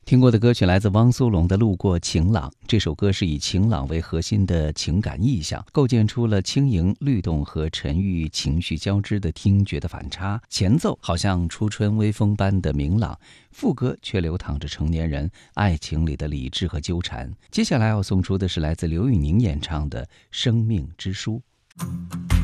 听过的歌曲来自汪苏泷的《路过晴朗》，这首歌是以晴朗为核心的情感意象，构建出了轻盈、律动和沉郁情绪交织的听觉的反差。前奏好像初春微风般的明朗，副歌却流淌着成年人爱情里的理智和纠缠。接下来要送出的是来自刘宇宁演唱的《生命之书》。